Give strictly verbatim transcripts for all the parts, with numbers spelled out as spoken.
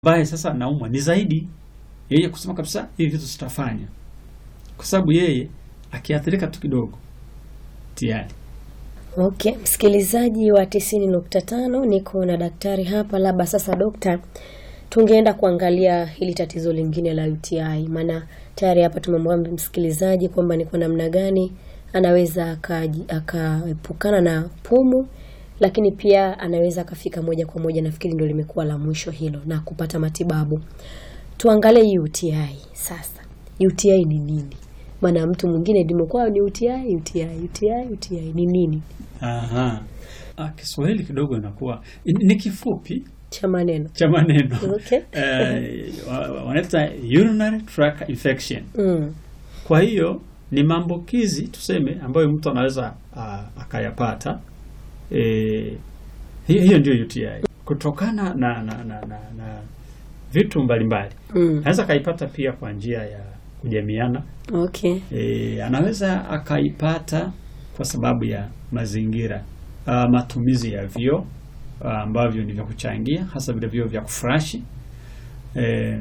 Bae sasa naumwa ni zaidi yeye kusema kabisa hivi vitu sitafanya, kwa sababu yeye akiathirika tu kidogo tayari. Okay, msikilizaji wa tisini nukta tano, niko na daktari hapa. Labda sasa dokta, tungeenda kuangalia hili tatizo lingine la U T I, maana tayari hapa tumemwambia msikilizaji kwamba ni kwa namna gani anaweza akaepukana na pumu, lakini pia anaweza akafika moja kwa moja, nafikiri ndio limekuwa la mwisho hilo, na kupata matibabu. Tuangalie U T I sasa. U T I ni nini? Maana mtu mwingine limekuwa ni U T I, U T I, U T I, U T I ni nini? Aha. Ah, Kiswahili kidogo inakuwa ni kifupi cha maneno. Cha maneno. Okay. Eh, wanaita urinary tract infection. Mm. Kwa hiyo ni maambukizi tuseme ambayo mtu anaweza uh, akayapata. Eh, hiyo ndio U T I. Kutokana na na na, na, na vitu mbalimbali. Mm. Anaweza akaipata pia kwa njia ya kujamiana. Okay. E, anaweza akaipata kwa sababu ya mazingira, uh, matumizi ya vyoo uh, ambavyo ni vya kuchangia, hasa vile vyoo vya kufurashi. E,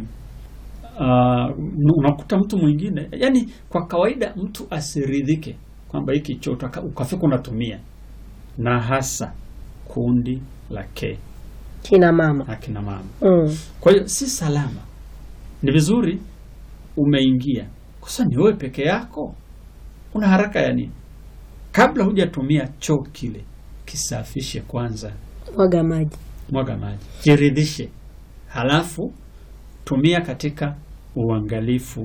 uh, unakuta mtu mwingine, yani kwa kawaida mtu asiridhike kwamba hiki choo ukafika unatumia, na hasa kundi la K, kina mama, akina mama. Mm. Kwa hiyo si salama. Ni vizuri umeingia, kwa sababu ni wewe peke yako, una haraka ya nini? Kabla hujatumia choo kile, kisafishe kwanza. Mwaga maji. Mwaga maji. Jiridhishe. Halafu tumia katika uangalifu.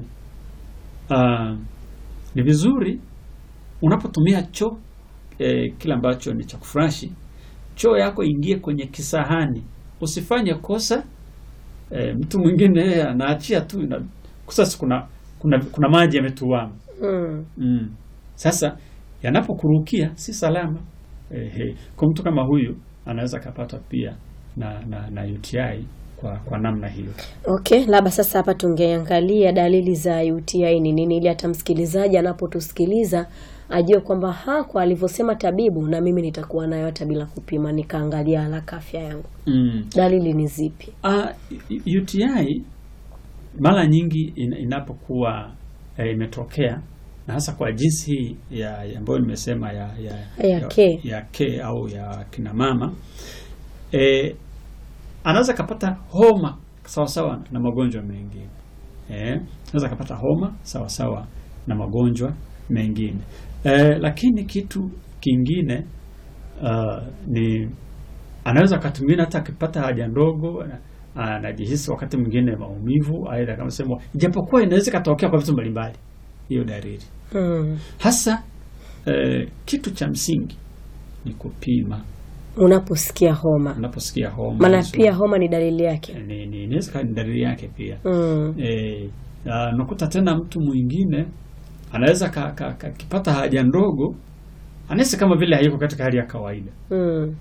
Uh, ni vizuri unapotumia choo eh, kila ambacho ni cha kufurashi, choo yako ingie kwenye kisahani. Usifanye kosa eh, mtu mwingine anaachia tu na sasa kuna kuna kuna maji yametuama. Mm. Mm. Sasa yanapokurukia si salama. Ehe, kwa mtu kama huyu anaweza kapata pia na na, na U T I kwa kwa namna hiyo. Okay, labda sasa hapa tungeangalia dalili za U T I ni nini, ili hata msikilizaji anapotusikiliza ajue kwamba ha, kwa alivyosema tabibu na mimi nitakuwa nayo hata bila kupima, nikaangalia haraka afya yangu. Mm. Dalili ni zipi? Ah, U T I mara nyingi in, inapokuwa eh, imetokea, na hasa kwa jinsi hii ya ambayo nimesema ya ya ya, ya, ya K au ya kina mama, eh, anaweza kapata homa sawa sawa na magonjwa mengine. Eh, anaweza kapata homa sawa sawa na magonjwa mengine. Eh, lakini kitu kingine uh, ni anaweza katumia hata akipata haja ndogo anajihisi wakati mwingine maumivu, aidha kama sema, ijapokuwa inaweza katokea kwa vitu mbalimbali hiyo dalili. Mm. Hasa eh, kitu cha msingi ni kupima unaposikia homa. Unaposikia homa. Maana pia homa ni dalili yake. Ni ni inaweza ni dalili yake pia. Mm. Eh, unakuta tena mtu mwingine anaweza ka, ka, ka, kipata haja ndogo anaweza kama vile hayuko katika hali ya kawaida. Mm.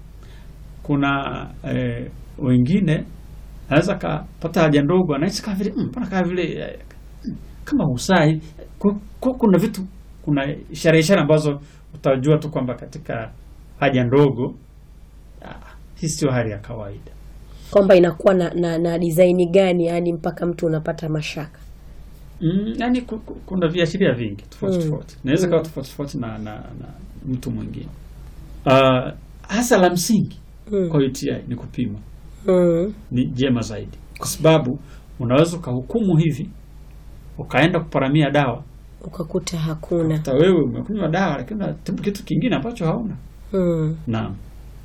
Kuna eh, wengine anaweza kapata haja ndogo anahisi kama vile mbona kama vile eh, kama usai. Kuna vitu, kuna ishara ishara ambazo utajua tu kwamba katika haja ndogo ah, hii sio hali ya kawaida, kwamba inakuwa na, na, na design gani yani mpaka mtu unapata mashaka. Mm, yani kuna viashiria vingi tofauti mm. tofauti. Naweza mm. kawa tofauti tofauti na, na, na mtu mwingine. Uh, hasa la msingi mm. kwa U T I ni kupima. Mm. Ni jema zaidi, kwa sababu unaweza ukahukumu hivi ukaenda kuparamia dawa ukakuta hakuna. Hata wewe umekunywa dawa lakini kitu kingine ambacho hauna. Mm. Naam.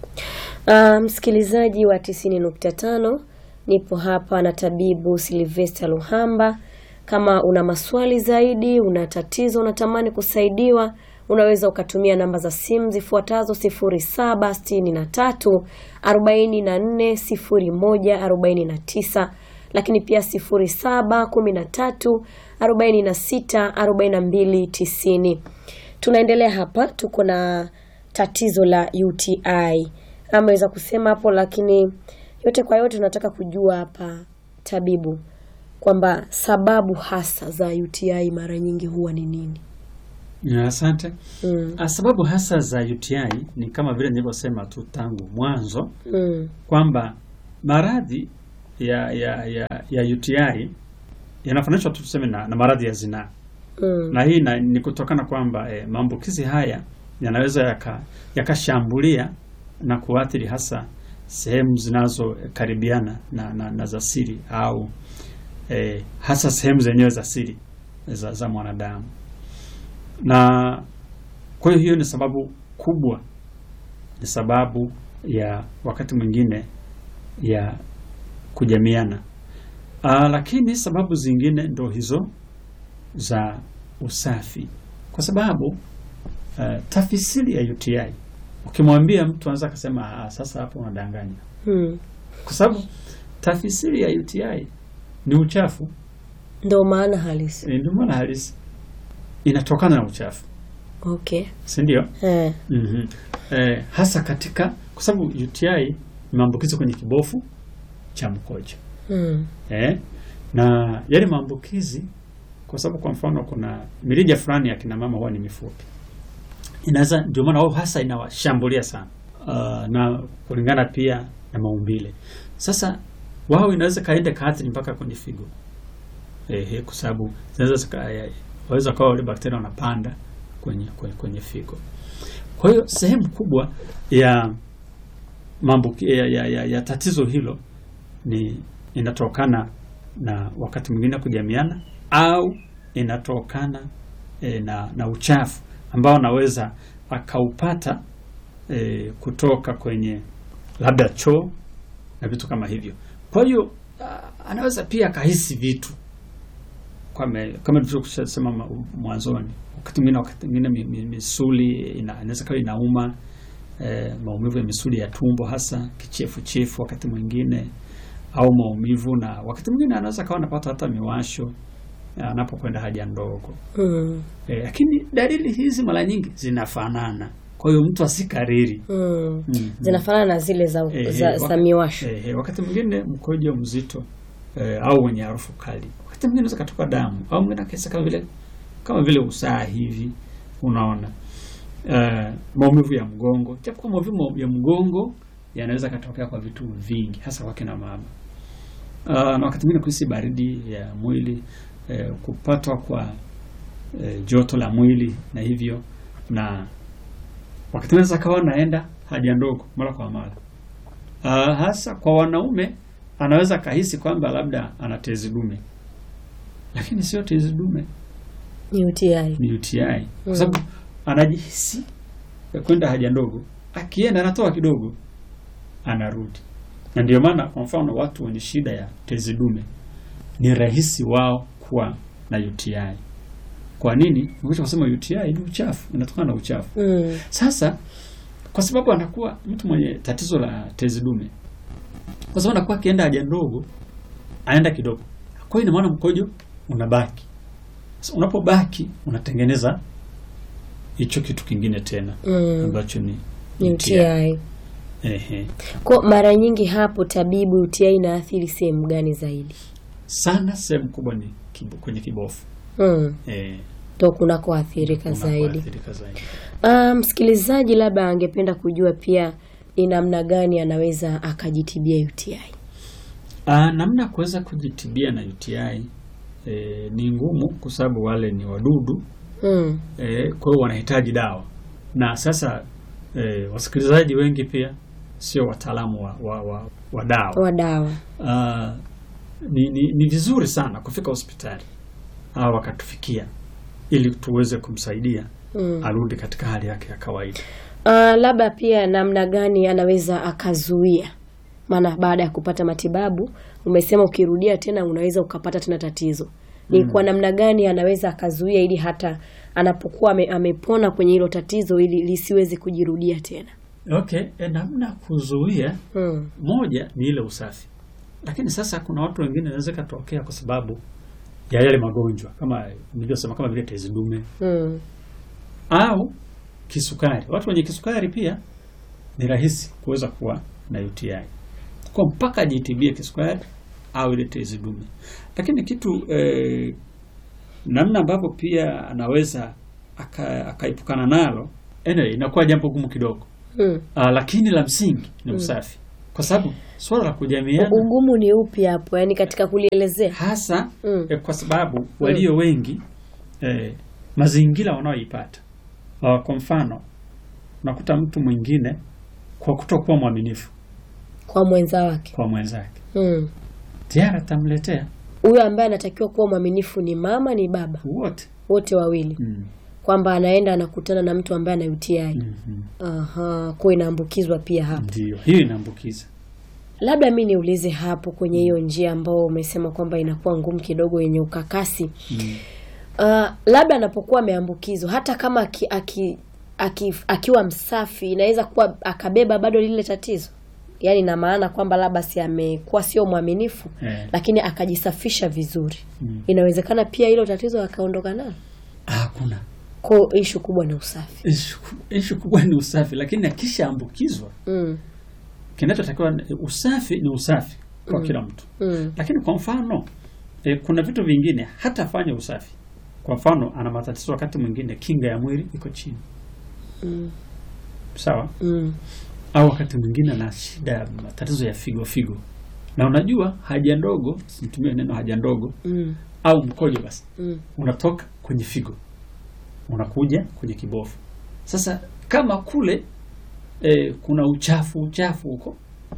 Uh, msikilizaji wa tisini nukta tano, nipo hapa na tabibu Sylvester Luhamba. Kama una maswali zaidi, una tatizo unatamani kusaidiwa, unaweza ukatumia namba za simu zifuatazo: sifuri saba sitini na tatu arobaini na nne sifuri moja arobaini na tisa, lakini pia sifuri saba kumi na tatu arobaini na sita arobaini na mbili tisini. Tunaendelea hapa, tuko na tatizo la U T I. Ameweza kusema hapo, lakini yote kwa yote tunataka kujua hapa tabibu kwamba sababu hasa za U T I mara nyingi huwa ni nini? Ya, asante. Mm. Sababu hasa za U T I ni kama vile nilivyosema tu tangu mwanzo, mm. kwamba maradhi ya ya ya, ya U T I yanafananishwa tu tuseme na, na maradhi ya zinaa. Mm. Na hii na, ni kutokana kwamba eh, maambukizi haya yanaweza yakashambulia yaka na kuathiri hasa sehemu zinazokaribiana na, na, na za siri au eh, hasa sehemu zenyewe za siri za, za mwanadamu. Na kwa hiyo ni sababu kubwa, ni sababu ya wakati mwingine ya kujamiana. Aa, lakini sababu zingine ndo hizo za usafi, kwa sababu uh, tafsiri ya U T I ukimwambia mtu anaweza kusema ah, sasa hapo unadanganya. Hmm. Kwa sababu tafsiri ya U T I ni uchafu, ndio maana halisi. Ndio maana halisi inatokana na uchafu. Okay. Si ndio? Eh. Mhm. Eh, hasa katika kwa sababu U T I ni maambukizi kwenye kibofu cha mkojo. Mm. Eh? Na yale maambukizi kwa sababu kwa mfano kuna mirija fulani ya kina mama huwa ni mifupi. Inaweza ndio maana wao hasa inawashambulia sana. Uh, na kulingana pia na maumbile. Sasa wao inaweza kaenda kaathiri mpaka kwenye figo. Eh, kwa sababu zinaweza waweza kwa wale bakteria wanapanda kwenye, kwenye kwenye figo. Kwa hiyo sehemu kubwa ya maambukizi ya, ya, ya, ya tatizo hilo ni inatokana na wakati mwingine kujamiana au inatokana e, na, na uchafu ambao anaweza akaupata e, kutoka kwenye labda choo na vitu kama hivyo. Kwa hiyo anaweza pia akahisi vitu kama kama tulivyosema mwanzoni, wakati mwingine wakati mwingine misuli inaweza kawa inauma, e, maumivu ya misuli ya tumbo hasa kichefu chefu wakati mwingine, au maumivu, na wakati mwingine anaweza kawa anapata hata miwasho anapokwenda haja ndogo. Mm. E, lakini dalili hizi mara nyingi zinafanana. Kwa hiyo mtu asikariri. Mm. Mm. Zinafanana na zile za, e, za, za miwasho. E, wakati mwingine mkojo mzito e, au wenye harufu kali. Wakati mwingine unaweza kutoka damu au mwingine kesa kama vile kama vile usaha hivi, unaona. E, maumivu ya mgongo. Japo kwa maumivu ya mgongo yanaweza katokea kwa vitu vingi hasa kwa kina mama. Uh, na wakati mwingine kuhisi baridi ya mwili, eh, kupatwa kwa eh, joto la mwili na hivyo, na wakati mwingine kawa naenda haja ndogo mara kwa mara. Uh, hasa kwa wanaume anaweza kahisi kwamba labda ana tezi dume. Lakini sio tezi dume. Ni U T I. Ni U T I. Kwa sababu anajihisi kwenda haja ndogo, akienda anatoa kidogo anarudi. Na ndio maana kwa mfano watu wenye shida ya tezi dume ni rahisi wao kuwa na U T I. Kwa nini? Mwisho kusema U T I ni uchafu, inatokana na uchafu. Mm. Sasa kwa sababu anakuwa mtu mwenye tatizo la tezi dume, kwa sababu anakuwa akienda haja ndogo aenda kidogo, kwa hiyo ina maana mkojo unabaki. Sasa unapobaki unatengeneza hicho kitu kingine tena, mm, ambacho ni U T I. Ehe. Kwa mara nyingi hapo tabibu, U T I inaathiri sehemu gani zaidi? Sana sehemu kubwa ni kibo, kwenye kibofu. Mm. Eh. Ndio kunako athirika zaidi. zaidi. Ah, msikilizaji labda angependa kujua pia ni namna gani anaweza akajitibia U T I. Ah, namna kuweza kujitibia na U T I eh, ni ngumu kwa sababu wale ni wadudu. Mm. Eh, kwa hiyo wanahitaji dawa. Na sasa eh, wasikilizaji wengi pia sio wataalamu wa, wa, wa, wa dawa. Wa dawa. Ah, ni, ni, ni vizuri sana kufika hospitali au wakatufikia ili tuweze kumsaidia, mm, arudi katika hali yake ya kawaida. Uh, labda pia namna gani anaweza akazuia? Maana baada ya kupata matibabu umesema ukirudia tena unaweza ukapata tena tatizo. Ni mm, kwa namna gani anaweza akazuia ili hata anapokuwa ame, amepona kwenye hilo tatizo ili lisiweze kujirudia tena? Okay, e, namna kuzuia, mm, moja ni ile usafi. Lakini sasa kuna watu wengine inaweza katokea kwa sababu ya yale magonjwa kama nilivyosema, kama vile tezi dume, mm, au kisukari. Watu wenye kisukari pia ni rahisi kuweza kuwa na U T I. Kwa mpaka jitibie kisukari au ile tezi dume. Lakini kitu eh, namna ambavyo pia anaweza akaepukana aka nalo, anyway, inakuwa jambo gumu kidogo. mm. Uh, lakini la msingi ni usafi. Mm. kwa sababu swala la kujamiana, ugumu ni upi hapo, yani katika kulielezea hasa mm. eh, kwa sababu walio wengi eh, mazingira wanaoipata. Uh, kwa mfano unakuta mtu mwingine kwa kutokuwa mwaminifu kwa mwenza wake kwa mwenzake mm. tayari atamletea huyo ambaye anatakiwa kuwa mwaminifu ni mama ni baba wote wote wawili mm. kwamba anaenda anakutana na mtu ambaye ana U T I. mm-hmm. Aha, kwa inaambukizwa pia hapo. Ndio, hiyo inaambukiza. Labda mimi niulize hapo kwenye hiyo njia ambao umesema kwamba inakuwa ngumu kidogo yenye ukakasi. Mm. Uh, labda anapokuwa ameambukizwa hata kama aki, aki, aki, akiwa msafi inaweza kuwa akabeba bado lile tatizo. Yaani na maana kwamba labda si amekuwa sio mwaminifu eh. lakini akajisafisha vizuri. Mm. Inawezekana pia hilo tatizo akaondoka nalo. Hakuna. Kwa issue kubwa ni usafi. Issue issue kubwa ni usafi, lakini akishaambukizwa mm. kinachotakiwa usafi ni usafi kwa mm. kila mtu. Mm. Lakini kwa mfano e, kuna vitu vingine hata afanye usafi. Kwa mfano ana matatizo wakati mwingine kinga ya mwili iko chini. Mm. Sawa? Mm. Au wakati mwingine ana shida ya matatizo ya figo figo. Na unajua haja ndogo, situmie neno haja ndogo, mm. au mkojo basi. Mm. Unatoka kwenye figo. Unakuja kwenye kibofu. Sasa kama kule e, kuna uchafu uchafu huko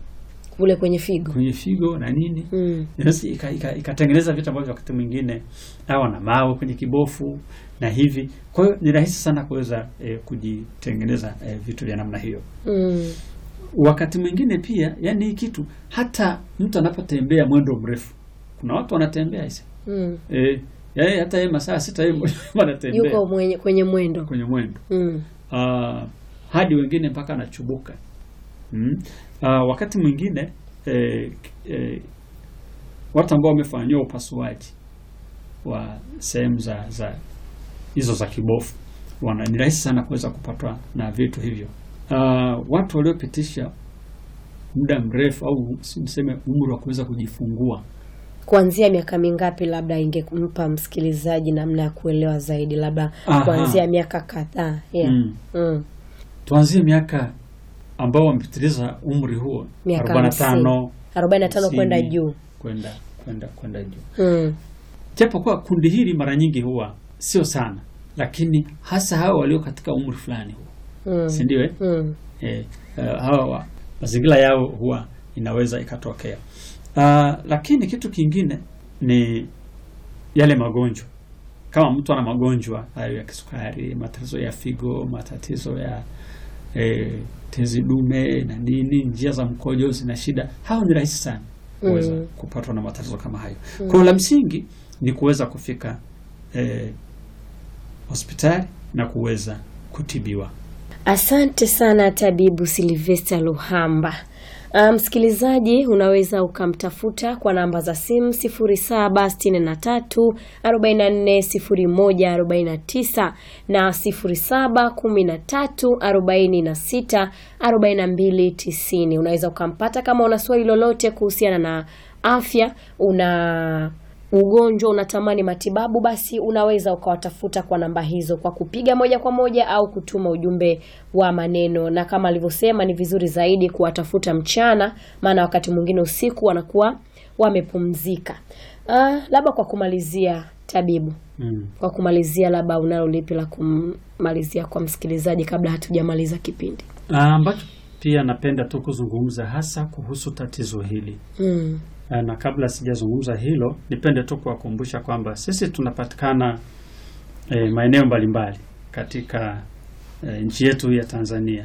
kule kwenye figo kwenye figo na nini mm. Yes, ikatengeneza vitu ambavyo wakati mwingine au na mawe kwenye kibofu na hivi. Kwa hiyo ni rahisi sana kuweza e, kujitengeneza e, vitu vya namna hiyo. Mm. Wakati mwingine pia yani kitu hata mtu anapotembea mwendo mrefu. Kuna watu wanatembea hizi. Mm. Eh, yaani hata yeye masaa sita yeye wanatembea. Yuko mwenye, kwenye mwendo. Kwenye mwendo. Mm. Uh, hadi wengine mpaka anachubuka. Mm. Uh, wakati mwingine eh, eh, watu ambao wamefanywa upasuaji wa sehemu za za hizo za kibofu wana ni rahisi sana kuweza kupatwa na vitu hivyo. Uh, watu waliopitisha muda mrefu au niseme umri wa kuweza kujifungua kuanzia miaka mingapi, labda ingempa msikilizaji namna ya kuelewa zaidi, labda kuanzia miaka kadhaa. Yeah. Mm. Mm. Tuanzie miaka ambao wamepitiliza umri huo arobaini na tano arobaini na tano kwenda juu kwenda kwenda kwenda juu. Mm. Japo kwa kundi hili mara nyingi huwa sio sana, lakini hasa hao walio katika umri fulani huo. Mm. Si ndio eh? Mm. Eh, uh, hawa mazingira yao huwa inaweza ikatokea. Uh, lakini kitu kingine ni yale magonjwa. Kama mtu ana magonjwa hayo ya kisukari, matatizo ya figo, matatizo ya eh, tezi dume na nini, njia za mkojo zina shida, hao ni rahisi sana kuweza mm. kupatwa na matatizo kama hayo. Mm. Kwa la msingi ni kuweza kufika eh, hospitali na kuweza kutibiwa. Asante sana Tabibu Sylvester Luhamba. Msikilizaji, um, unaweza ukamtafuta kwa namba za simu sifuri saba sitini na tatu arobaini na nne sifuri moja arobaini na tisa na sifuri saba kumi na tatu arobaini na sita arobaini na mbili tisini. Unaweza ukampata kama una swali lolote kuhusiana na afya, una ugonjwa unatamani matibabu, basi unaweza ukawatafuta kwa namba hizo kwa kupiga moja kwa moja au kutuma ujumbe wa maneno. Na kama alivyosema ni vizuri zaidi kuwatafuta mchana, maana wakati mwingine usiku wanakuwa wamepumzika. Uh, labda kwa kumalizia Tabibu. Mm. Kwa kumalizia labda unalo lipi la kumalizia kwa msikilizaji kabla hatujamaliza kipindi? Ambacho uh, pia napenda tu kuzungumza hasa kuhusu tatizo hili. Mm. Na kabla sijazungumza hilo, nipende tu kuwakumbusha kwamba sisi tunapatikana e, maeneo mbalimbali katika e, nchi yetu ya Tanzania.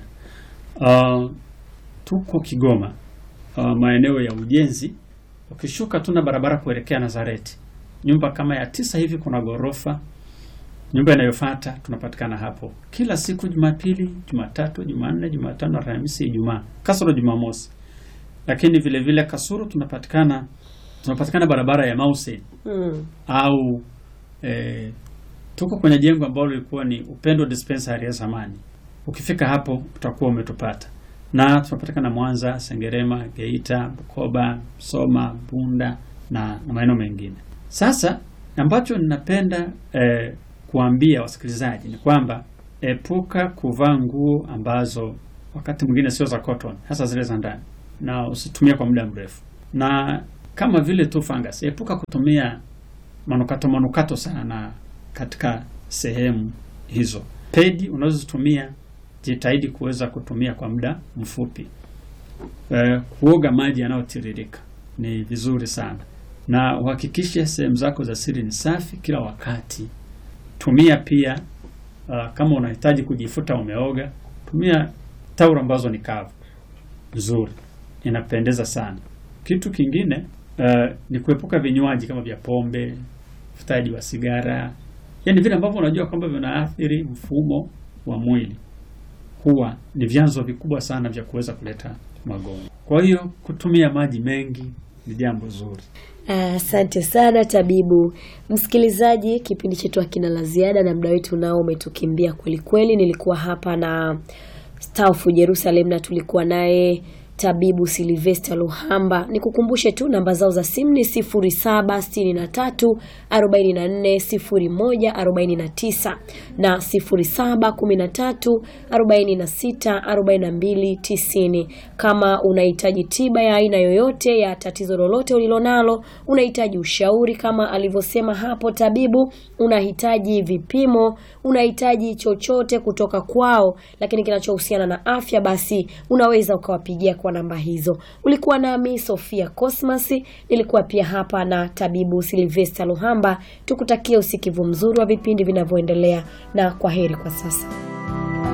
Uh, tuko Kigoma, uh, maeneo ya Ujenzi. Ukishuka tuna barabara kuelekea Nazareti. Nyumba kama ya tisa hivi, kuna gorofa. Nyumba inayofuata tunapatikana hapo kila siku Jumapili, Jumatatu, Jumanne, Jumatano, Alhamisi, Ijumaa, kasoro Jumamosi. Lakini vile vile kasoro tunapatikana tunapatikana barabara ya Mause. Mm. Au eh, tuko kwenye jengo ambalo lilikuwa ni Upendo Dispensary ya zamani. Ukifika hapo utakuwa umetupata. Na tunapatikana Mwanza, Sengerema, Geita, Bukoba, Soma, Bunda na, na maeneo mengine. Sasa ambacho ninapenda eh, kuambia wasikilizaji ni kwamba epuka kuvaa nguo ambazo wakati mwingine sio za cotton, hasa zile za ndani. na usitumie kwa muda mrefu. Na kama vile tu fungus, epuka kutumia manukato manukato sana katika sehemu hizo. Pedi unazotumia jitahidi kuweza kutumia kwa muda mfupi. E, kuoga maji yanayotiririka ni vizuri sana, na uhakikishe sehemu zako za siri ni safi kila wakati. Tumia pia uh, kama unahitaji kujifuta umeoga, tumia taulo ambazo ni kavu nzuri, inapendeza sana. Kitu kingine uh, ni kuepuka vinywaji kama vya pombe, uvutaji wa sigara, yaani vile ambavyo unajua kwamba vinaathiri mfumo wa mwili. Huwa ni vyanzo vikubwa sana vya kuweza kuleta magonjwa. Kwa hiyo kutumia maji mengi ni jambo zuri. Asante uh, sana tabibu. Msikilizaji, kipindi chetu hakina la ziada na muda wetu nao umetukimbia kweli kweli. Nilikuwa hapa na Staff Jerusalem na tulikuwa naye tabibu Sylvester Luhamba. Nikukumbushe tu namba zao za simu ni sifuri saba sita tatu arobaini na nne sifuri moja arobaini na tisa na sifuri saba kumi na tatu arobaini na sita arobaini na mbili tisini. Kama unahitaji tiba ya aina yoyote ya tatizo lolote ulilonalo, unahitaji ushauri kama alivyosema hapo tabibu, unahitaji vipimo, unahitaji chochote kutoka kwao lakini kinachohusiana na afya, basi unaweza ukawapigia kwa namba hizo. Ulikuwa nami Sofia Cosmas, nilikuwa pia hapa na tabibu Sylvester Luhamba. Tukutakia usikivu mzuri wa vipindi vinavyoendelea na kwaheri kwa sasa.